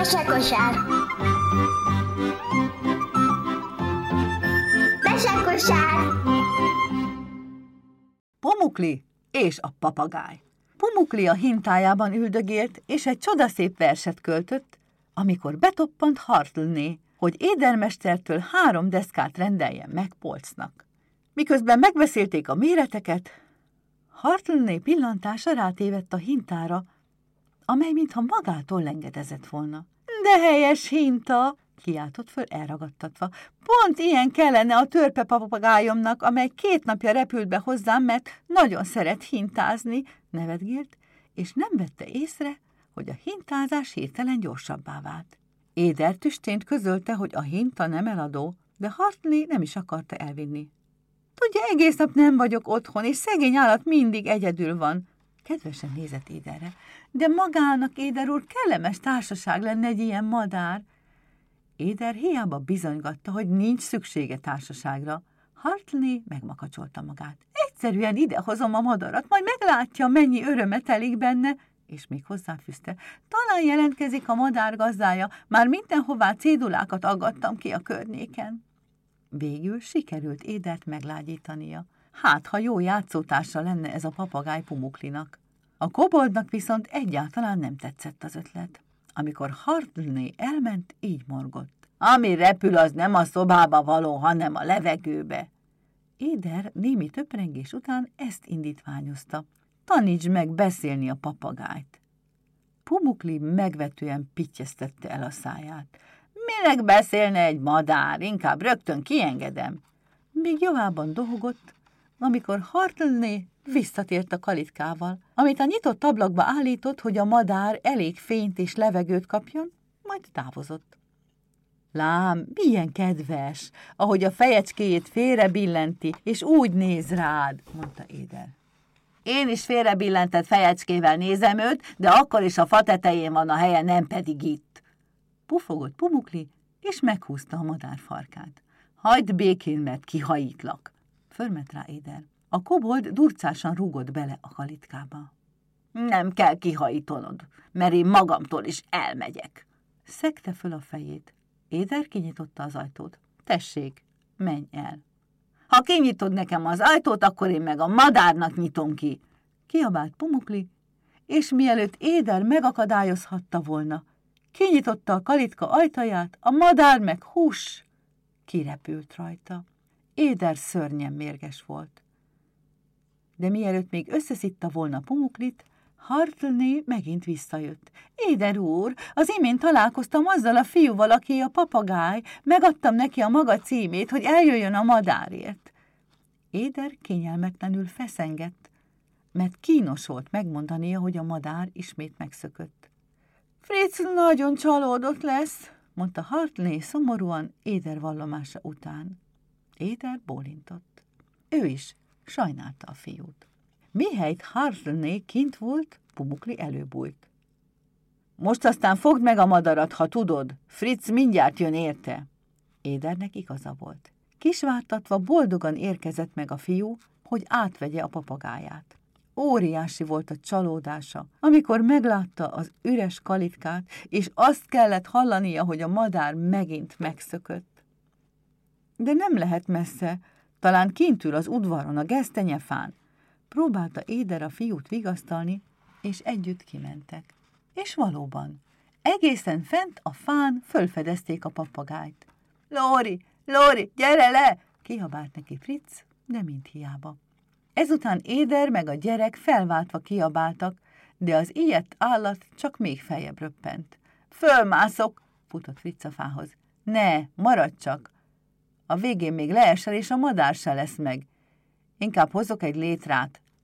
Mesekosár. Mesekosár. Pumukli és a papagáj. Pumukli a hintájában üldögélt, és egy csodaszép verset költött, amikor betoppant Hartlné, hogy édermestertől 3 deszkát rendeljen meg polcnak. Miközben megbeszélték a méreteket, Hartlné pillantása rátévedt a hintára, amely mintha magától lengedezett volna. De helyes hinta, kiáltott föl elragadtatva. Pont ilyen kellene a törpe papagájomnak, amely 2 napja repült be hozzám, mert nagyon szeret hintázni, nevetgélt, és nem vette észre, hogy a hintázás hirtelen gyorsabbá vált. Éder tüstént közölte, hogy a hinta nem eladó, de Hartlné nem is akarta elvinni. Tudja, egész nap nem vagyok otthon, és szegény állat mindig egyedül van. Kedvesen nézett Éderre, de magának, Éder úr, kellemes társaság lenne egy ilyen madár. Éder hiába bizonygatta, hogy nincs szüksége társaságra. Hartlné megmakacsolta magát. Egyszerűen idehozom a madarat, majd meglátja, mennyi örömet telik benne, és még hozzáfűzte. Talán jelentkezik a madár gazdája, már mindenhová cédulákat aggattam ki a környéken. Végül sikerült Édert meglágyítania. Hát, ha jó játszótársa lenne ez a papagáj Pumuklinak. A koboldnak viszont egyáltalán nem tetszett az ötlet. Amikor Hartlné elment, így morgott. Ami repül, az nem a szobába való, hanem a levegőbe. Éder némi töprengés után ezt indítványozta. Tanítsd meg beszélni a papagájt. Pumukli megvetően pittyeztette el a száját. Minek beszélne egy madár? Inkább rögtön kiengedem. Még javában dohogott, amikor Hartlné visszatért a kalitkával, amit a nyitott ablakba állított, hogy a madár elég fényt és levegőt kapjon, majd távozott. Lám, milyen kedves, ahogy a fejecskéjét félre billenti, és úgy néz rád, mondta Éder. Én is félrebillentett fejecskével nézem őt, de akkor is a fa tetején van a helye, nem pedig itt. Pufogott Pumukli, és meghúzta a madár farkát. Hagyd békén, mert kihajítlak, förmet rá Éder. A kobold durcásan rúgott bele a kalitkába. Nem kell kihajítanod, mert én magamtól is elmegyek. Szegte föl a fejét. Éder kinyitotta az ajtót. Tessék, menj el. Ha kinyitod nekem az ajtót, akkor én meg a madárnak nyitom ki. Kiabált Pumukli, és mielőtt Éder megakadályozhatta volna, kinyitotta a kalitka ajtaját, a madár meg hús, kirepült rajta. Éder szörnyen mérges volt. De mielőtt még összeszitta volna Pumuklit, Hartlné megint visszajött. Éder úr, az imént találkoztam azzal a fiúval, aki a papagáj, megadtam neki a maga címét, hogy eljöjjön a madárért. Éder kényelmetlenül feszengett, mert kínos volt megmondania, hogy a madár ismét megszökött. Fritz nagyon csalódott lesz, mondta Hartlné szomorúan Éder vallomása után. Éder bólintott. Ő is sajnálta a fiút. Mihelyt Hartlné kint volt, Pumukli előbújt. Most aztán fogd meg a madarat, ha tudod, Fritz mindjárt jön érte. Édernek igaza volt. Kisvártatva boldogan érkezett meg a fiú, hogy átvegye a papagáját. Óriási volt a csalódása, amikor meglátta az üres kalitkát, és azt kellett hallania, hogy a madár megint megszökött. De nem lehet messze, talán kint ül az udvaron, a gesztenyefán. Próbálta Éder a fiút vigasztalni, és együtt kimentek. És valóban, egészen fent a fán fölfedezték a papagájt. Lóri, Lóri, gyere le! Kiabált neki Fritz, de mind hiába. Ezután Éder meg a gyerek felváltva kiabáltak, de az ijedt állat csak még feljebb röppent. Fölmászok, futott Fritz a fához. Ne, maradj csak! A végén még leesel, és a madár se lesz meg. Inkább hozok egy létrát,